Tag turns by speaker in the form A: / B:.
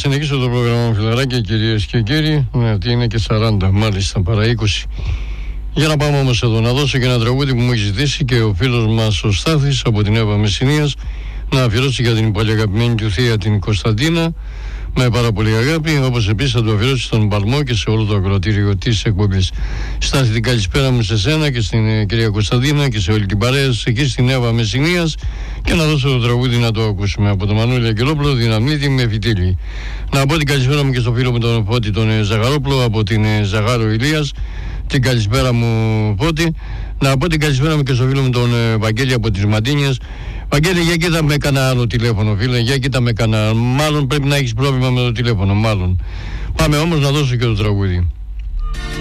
A: συνεχίσω το πρόγραμμα, φιλαράκια, κυρίες και κύριοι. Αυτή είναι και 40, μάλιστα, παρά 20. Για να πάμε όμως εδώ, να δώσω και ένα τραγούδι που μου έχει ζητήσει και ο φίλος μας ο Στάθης από την Εύα Μεσσηνίας, να αφιερώσει για την πολύ αγαπημένη του θεία την Κωνσταντίνα, με πάρα πολύ αγάπη, όπως επίσης θα το αφιερώσει στον Παλμό και σε όλο το ακροατήριο της εκπομπής. Στάθη, την καλησπέρα μου σε σένα και στην κυρία Κωνσταντίνα και σε όλη την παρέα εκεί στην Εύα Μεσσηνίας, και να δώσω το τραγούδι να το ακούσουμε από τον Μανώλη Αγγελόπουλο, Δυναμίτη με φυτίλι. Να πω την καλησπέρα μου και στο φίλο μου τον Φώτη τον Ζαγαρόπουλο από την Ζαγάρο Ηλίας. Την καλησπέρα μου, Φώτη. Να πω την καλησπέρα μου και στο φίλο μου τον Βαγγέλη από τις Μαντίνιες. Βαγγέλη, για κοίτα με κανένα άλλο τηλέφωνο, φίλε. Για κοίτα με κανένα. Μάλλον πρέπει να έχεις πρόβλημα με το τηλέφωνο, μάλλον. Πάμε όμως να δώσω και το τραγούδι.